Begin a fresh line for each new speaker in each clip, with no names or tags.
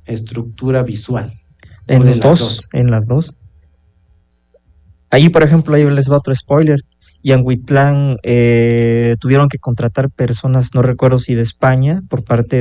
estructura visual?
En
¿O de
los
las
dos, en las dos. Ahí, por ejemplo, ahí les va otro spoiler. Yanguitlán tuvieron que contratar personas, no recuerdo si de España, por parte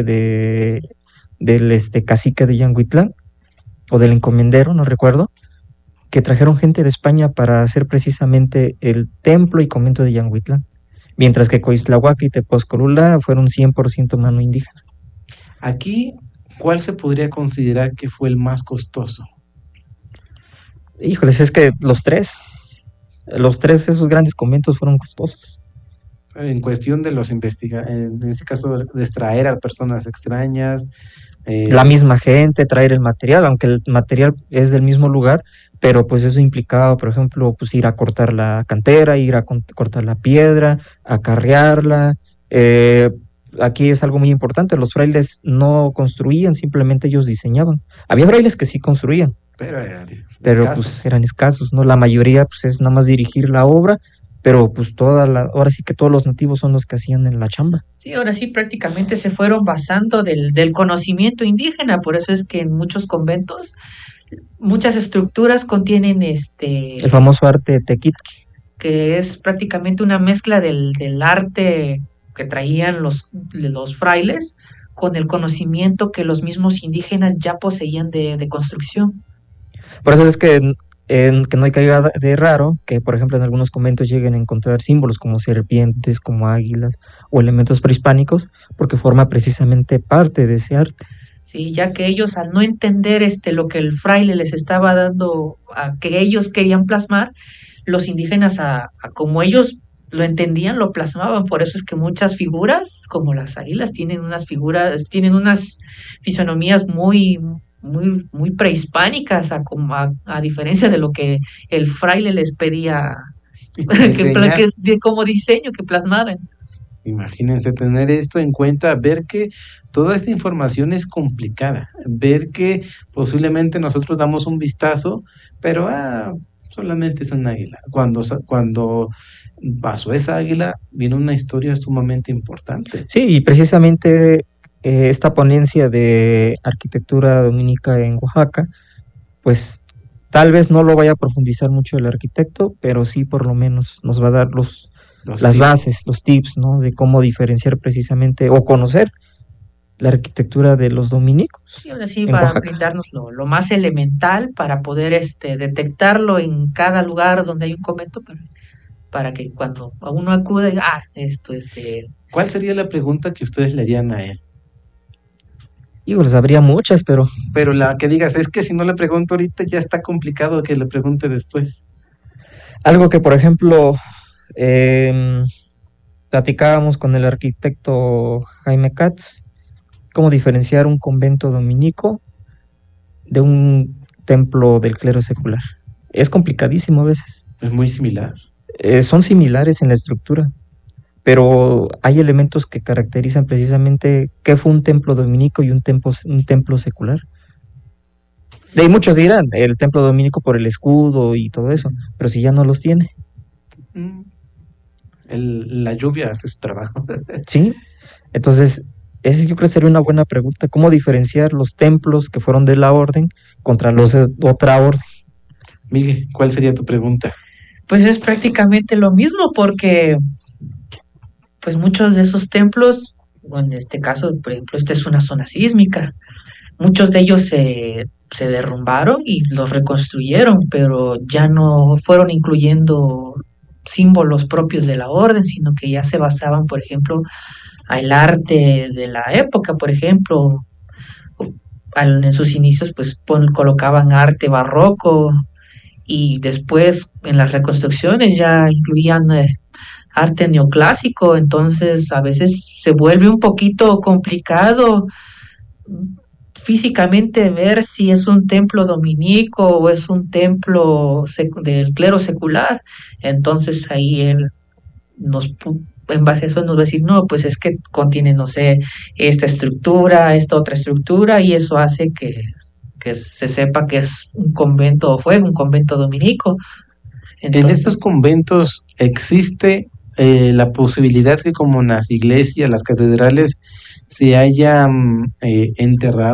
del cacique de Yanguitlán, o del encomendero, no recuerdo, que trajeron gente de España para hacer precisamente el templo y convento de Yanguitlán, mientras que Coixtlahuaca y Tepozcolula fueron 100% mano indígena.
Aquí, ¿cuál se podría considerar que fue el más costoso?
Híjoles, es que los tres, esos grandes conventos fueron costosos.
En cuestión de en este caso, de extraer a personas extrañas.
La misma gente, traer el material, aunque el material es del mismo lugar, pero pues eso implicaba, por ejemplo, pues ir a cortar la cantera, ir a cortar la piedra, acarrearla. Aquí es algo muy importante, los frailes no construían, simplemente ellos diseñaban. Había frailes que sí construían,
Pero
pero pues eran escasos, ¿no? La mayoría pues es nada más dirigir la obra, pero pues ahora sí que todos los nativos son los que hacían en la chamba.
Sí, ahora sí prácticamente se fueron basando del conocimiento indígena, por eso es que en muchos conventos muchas estructuras contienen
el famoso arte tequitqui,
que es prácticamente una mezcla del arte que traían los frailes con el conocimiento que los mismos indígenas ya poseían de construcción.
Por eso es que no hay caiga de raro que, por ejemplo, en algunos conventos lleguen a encontrar símbolos como serpientes, como águilas o elementos prehispánicos, porque forma precisamente parte de ese arte.
Sí, ya que ellos al no entender lo que el fraile les estaba dando, a que ellos querían plasmar, los indígenas como ellos lo entendían, lo plasmaban. Por eso es que muchas figuras, como las águilas, tienen unas fisonomías muy prehispánicas, a diferencia de lo que el fraile les pedía como diseño que plasmaran.
Imagínense tener esto en cuenta, ver que toda esta información es complicada, ver que posiblemente nosotros damos un vistazo, pero solamente es un águila. Cuando pasó esa águila, viene una historia sumamente importante.
Sí, y precisamente esta ponencia de arquitectura dominica en Oaxaca, pues tal vez no lo vaya a profundizar mucho el arquitecto, pero sí por lo menos nos va a dar las bases, los tips, ¿no? De cómo diferenciar precisamente o conocer la arquitectura de los dominicos.
Sí, ahora sí va a brindarnos lo más elemental para poder detectarlo en cada lugar donde hay un convento, para que cuando a uno acude, esto es de él.
¿Cuál sería la pregunta que ustedes le harían a él?
Les habría muchas, pero
la que digas, es que si no le pregunto ahorita ya está complicado que le pregunte después.
Algo que, por ejemplo, platicábamos con el arquitecto Jaime Katz, cómo diferenciar un convento dominico de un templo del clero secular. Es complicadísimo a veces.
Es muy similar.
Son similares en la estructura, pero hay elementos que caracterizan precisamente qué fue un templo dominico y un templo secular. De muchos dirán el templo dominico por el escudo y todo eso, pero si ya no los tiene.
La lluvia hace su trabajo.
Sí, entonces esa yo creo que sería una buena pregunta, ¿cómo diferenciar los templos que fueron de la orden contra los de otra orden?
Miguel, ¿cuál sería tu pregunta?
Pues es prácticamente lo mismo, porque pues muchos de esos templos, en este caso, por ejemplo, esta es una zona sísmica, muchos de ellos se derrumbaron y los reconstruyeron, pero ya no fueron incluyendo símbolos propios de la orden, sino que ya se basaban, por ejemplo, al arte de la época. Por ejemplo, en sus inicios pues colocaban arte barroco, y después en las reconstrucciones ya incluían arte neoclásico. Entonces a veces se vuelve un poquito complicado físicamente ver si es un templo dominico o es un templo del clero secular. Entonces ahí él en base a eso nos va a decir, no, pues es que contiene, no sé, esta estructura, esta otra estructura, y eso hace que se sepa que es un convento, o fue un convento dominico.
Entonces, en estos conventos existe la posibilidad que, como en las iglesias, las catedrales, se hayan enterrado